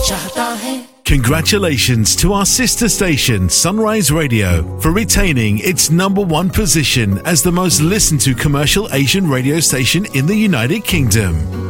चाहता है. Congratulations to our sister station, Sunrise Radio, for retaining its #1 position as the most listened to commercial Asian radio station in the United Kingdom.